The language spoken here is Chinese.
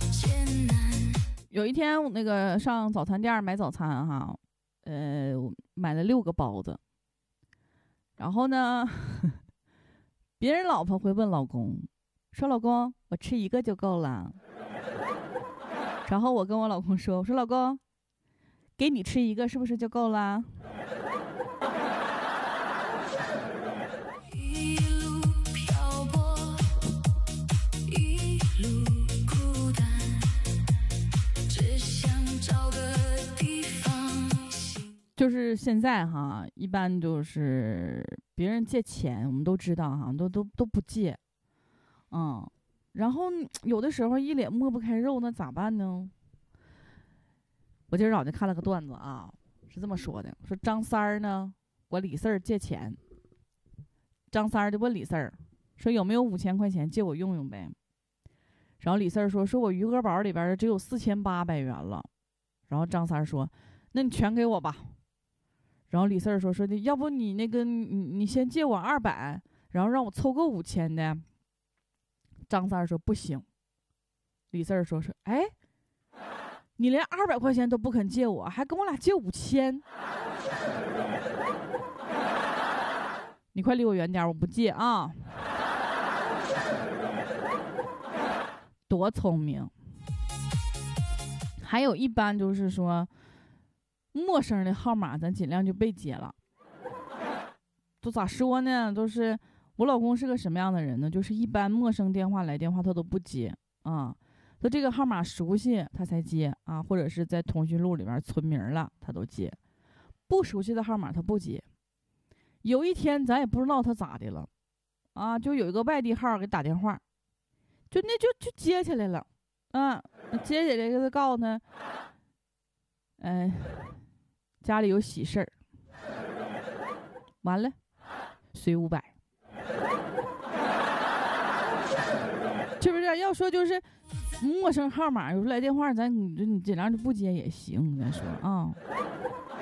有一天我那个上早餐店买早餐哈，买了6个包子，然后呢，别人老婆会问老公说：“老公，我吃1个就够了。”然后我跟我老公说：“我说老公，给你吃1个是不是就够了？”就是现在哈，一般就是别人借钱，我们都知道哈，都不借，然后有的时候一脸抹不开肉，那咋办呢？我今儿早就看了个段子啊，是这么说的：说张三儿呢，管李四儿借钱，张三儿就问李四儿说有没有5000块钱借我用用呗？然后李四儿说我余额宝里边只有4800元了。然后张三儿说那你全给我吧。然后李四儿说要不你那个你先借我200，然后让我凑够5000的。张三儿说不行。李四儿说哎，你连200块钱都不肯借我，还跟我俩借5000，你快离我远点，我不借啊！多聪明。还有一般就是说陌生的号码咱尽量就别接了。都咋说呢，都是我老公是个什么样的人呢？就是一般陌生电话来电话他都不接啊，他这个号码熟悉他才接啊，或者是在通讯录里边存名了他都接，不熟悉的号码他不接。有一天咱也不知道他咋的了啊，就有一个外地号给打电话，就接起来了啊，接起来给他告诉他家里有喜事儿，完了随500，是不是？要说就是陌生号码有时候来电话，你尽量就不接也行，咱说啊。